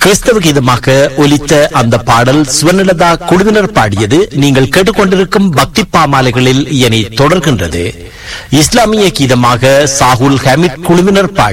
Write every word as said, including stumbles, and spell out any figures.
கிறிஸ்தவ கீதமாக ஒலித்த அந்த பாடல் சுவர்ணலதா குழுவினர் பாடியது. நீங்கள் கேட்டுக்கொண்டிருக்கும் பக்தி பாமாலைகளில் இனி தொடர்கின்றது. இஸ்லாமிய கீதமாக சாகுல் ஹமீத் குழுவினர் பாடி